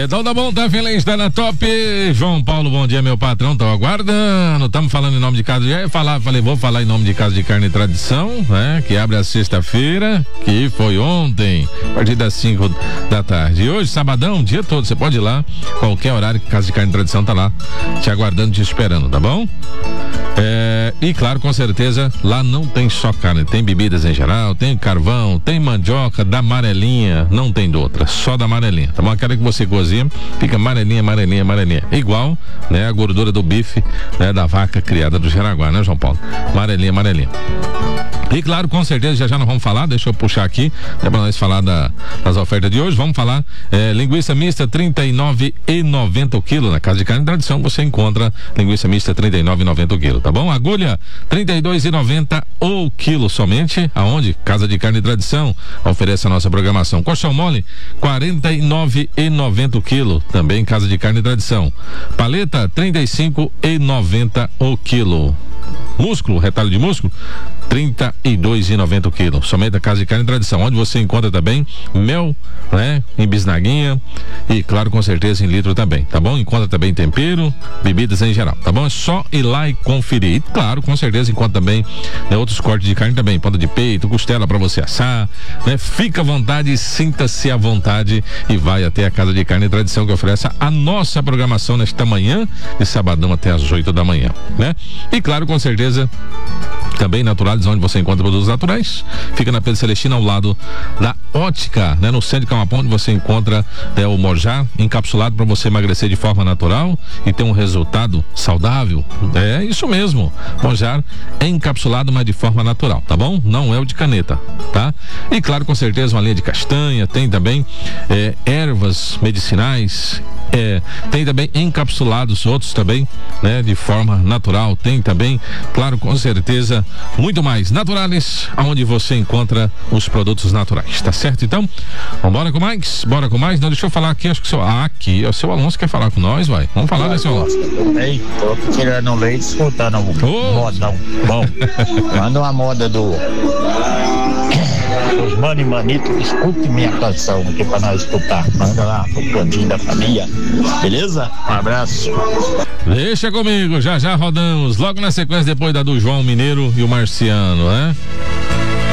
Então tá bom, tá feliz, tá na top. João Paulo, bom dia, meu patrão, tô aguardando. Estamos falando em nome de casa. Vou falar em nome de Casa de Carne e Tradição, né? Que abre a sexta-feira, que foi ontem, a partir das 5 da tarde. E hoje, sabadão, o dia todo, você pode ir lá, qualquer horário que Casa de Carne e Tradição tá lá, te aguardando, te esperando, tá bom? E claro, com certeza, lá não tem só carne, tem bebidas em geral, tem carvão, tem mandioca da amarelinha, não tem de outra, só da amarelinha, tá bom? Aquela que você cozinha, fica amarelinha. Igual, né? A gordura do bife, né? Da vaca criada do Jaraguá, né, João Paulo? Amarelinha. E claro, com certeza, já nós vamos falar, deixa eu puxar aqui, é pra nós falar das ofertas de hoje. Vamos falar, linguiça mista R$39,90 o quilo. Na Casa de Carne e Tradição você encontra linguiça mista R$39,90 o quilo, tá bom? Agulha R$32,90 o quilo somente, aonde? Casa de Carne e Tradição oferece a nossa programação. Colchão mole R$49,90 o quilo, também Casa de Carne e Tradição. Paleta R$35,90 o quilo. Músculo, retalho de músculo, R$32,90 o quilo. Somente a Casa de Carne e Tradição, onde você encontra também mel, né? Em bisnaguinha e, claro, com certeza em litro também, tá bom? Encontra também tempero, bebidas em geral, tá bom? É só ir lá e conferir. E, claro, com certeza encontra também, né, outros cortes de carne também, ponta de peito, costela para você assar, né? Fica à vontade, sinta-se à vontade e vai até a Casa de Carne e Tradição, que oferece a nossa programação nesta manhã de sabadão até às 8 da manhã, né? E, claro, com certeza também Naturales, onde você encontra produtos naturais, fica na Pedro Celestino, ao lado da Ótica, né? No centro de Camapão, onde você encontra o Mojar encapsulado para você emagrecer de forma natural e ter um resultado saudável. É isso mesmo, Mojar é encapsulado, mas de forma natural, tá bom? Não é o de caneta, tá? E claro, com certeza uma linha de castanha, tem também ervas medicinais, tem também encapsulados, outros também, né? De forma natural, tem também, claro, com certeza, muito mais. Naturales, aonde você encontra os produtos naturais, tá certo? Então, bora com mais? Não, deixa eu falar aqui, acho que o seu Alonso quer falar com nós, vai. Vamos falar, né, seu Alonso? Ei, tô tirando leite, escutando modão. Bom, manda uma moda dos Mani Manito, escute minha canção aqui pra nós escutar. Manda lá pro cantinho da família, beleza? Um abraço. Deixa comigo, já rodamos, logo na sequência, depois da do João Mineiro e o Marciano, né?